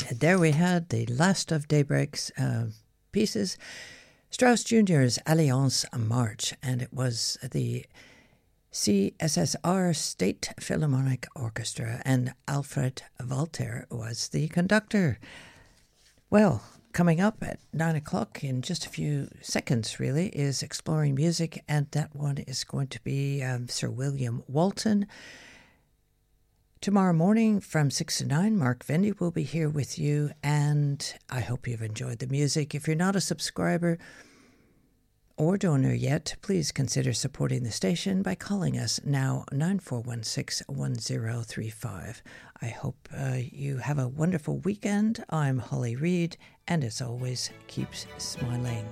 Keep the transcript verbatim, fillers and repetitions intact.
There we had the last of Daybreak's uh, pieces, Strauss Junior's Alliance March, and it was the C S S R State Philharmonic Orchestra, and Alfred Walter was the conductor. Well, coming up at nine o'clock in just a few seconds, really, is Exploring Music, and that one is going to be um, Sir William Walton. Tomorrow morning from six to nine, Mark Vendy will be here with you, and I hope you've enjoyed the music. If you're not a subscriber or donor yet, please consider supporting the station by calling us now, nine four one six, one zero three five. I hope uh, you have a wonderful weekend. I'm Holly Reid, and as always, keep smiling.